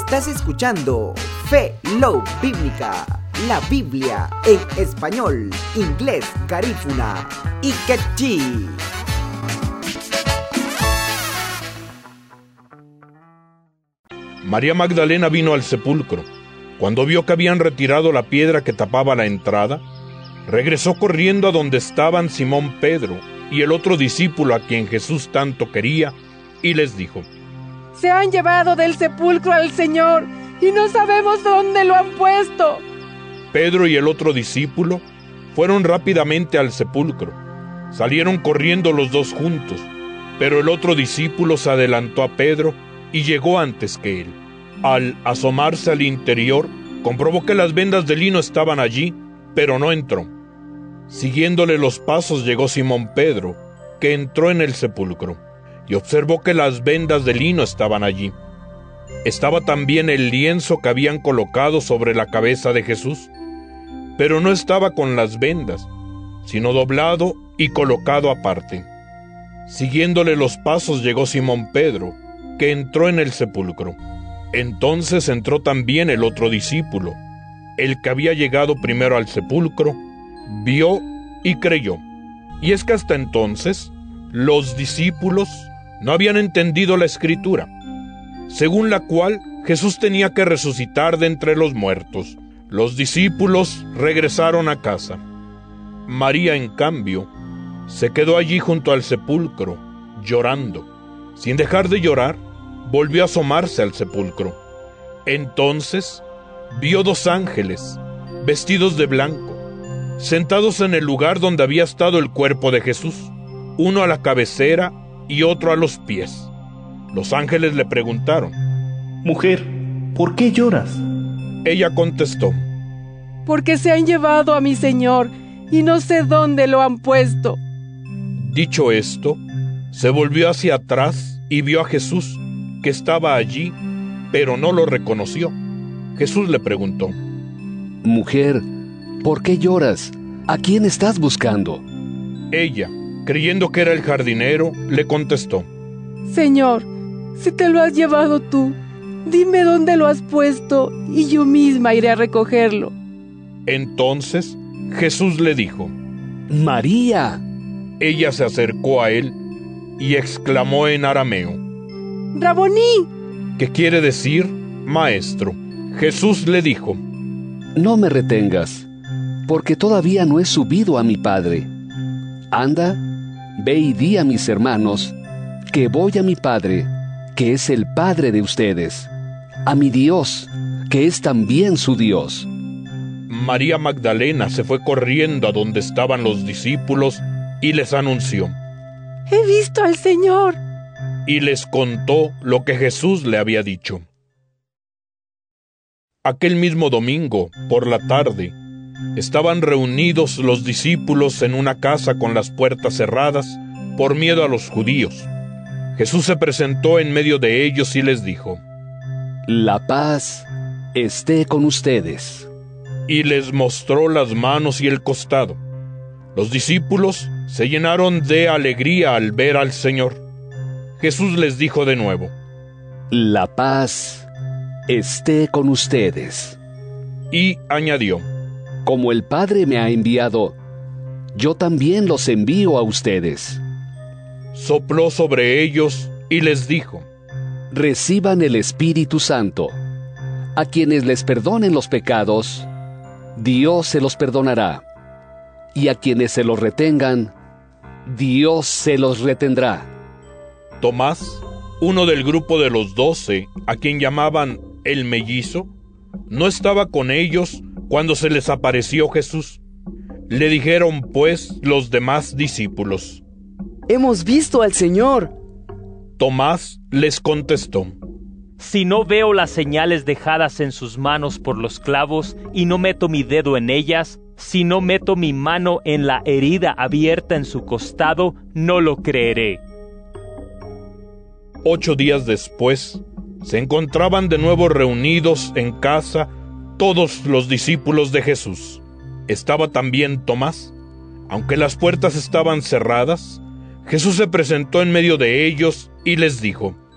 Estás escuchando Fe Love Bíblica, la Biblia en español, inglés, garífuna y quechí. María Magdalena vino al sepulcro. Cuando vio que habían retirado la piedra que tapaba la entrada, regresó corriendo a donde estaban Simón Pedro y el otro discípulo a quien Jesús tanto quería, y les dijo: Se han llevado del sepulcro al Señor y no sabemos dónde lo han puesto. Pedro y el otro discípulo fueron rápidamente al sepulcro. Salieron corriendo los dos juntos, pero el otro discípulo se adelantó a Pedro y llegó antes que él. Al asomarse al interior, comprobó que las vendas de lino estaban allí, pero no entró. Siguiéndole los pasos llegó Simón Pedro, que entró en el sepulcro, y observó que las vendas de lino estaban allí. Estaba también el lienzo que habían colocado sobre la cabeza de Jesús, pero no estaba con las vendas, sino doblado y colocado aparte. Siguiéndole los pasos llegó Simón Pedro, que entró en el sepulcro. Entonces entró también el otro discípulo, el que había llegado primero al sepulcro, vio y creyó. Y es que hasta entonces los discípulos no habían entendido la Escritura, según la cual Jesús tenía que resucitar de entre los muertos. Los discípulos regresaron a casa. María, en cambio, se quedó allí junto al sepulcro, llorando. Sin dejar de llorar, volvió a asomarse al sepulcro. Entonces vio dos ángeles, vestidos de blanco, sentados en el lugar donde había estado el cuerpo de Jesús, uno a la cabecera y otro a los pies. Los ángeles le preguntaron: Mujer, ¿por qué lloras? Ella contestó: Porque se han llevado a mi Señor y no sé dónde lo han puesto. Dicho esto, se volvió hacia atrás y vio a Jesús, que estaba allí, pero no lo reconoció. Jesús le preguntó: Mujer, ¿por qué lloras? ¿A quién estás buscando? Ella, creyendo que era el jardinero, le contestó: Señor, si te lo has llevado tú, dime dónde lo has puesto y yo misma iré a recogerlo. Entonces Jesús le dijo: María. Ella se acercó a él y exclamó en arameo: Raboní, que quiere decir maestro. Jesús le dijo: No me retengas, porque todavía no he subido a mi Padre. Anda, ve y di a mis hermanos que voy a mi Padre, que es el Padre de ustedes, a mi Dios, que es también su Dios. María Magdalena se fue corriendo a donde estaban los discípulos y les anunció: He visto al Señor. Y les contó lo que Jesús le había dicho. Aquel mismo domingo, por la tarde, estaban reunidos los discípulos en una casa con las puertas cerradas por miedo a los judíos. Jesús se presentó en medio de ellos y les dijo: La paz esté con ustedes. Y les mostró las manos y el costado. Los discípulos se llenaron de alegría al ver al Señor. Jesús les dijo de nuevo: La paz esté con ustedes. Y añadió: Como el Padre me ha enviado, yo también los envío a ustedes. Sopló sobre ellos y les dijo: Reciban el Espíritu Santo. A quienes les perdonen los pecados, Dios se los perdonará. Y a quienes se los retengan, Dios se los retendrá. Tomás, uno del grupo de los 12, a quien llamaban el mellizo, no estaba con ellos cuando se les apareció Jesús. Le dijeron pues los demás discípulos: Hemos visto al Señor. Tomás les contestó: Si no veo las señales dejadas en sus manos por los clavos y no meto mi dedo en ellas, si no meto mi mano en la herida abierta en su costado, no lo creeré. 8 días después, se encontraban de nuevo reunidos en casa todos los discípulos de Jesús. Estaba también Tomás. Aunque las puertas estaban cerradas, Jesús se presentó en medio de ellos y les dijo: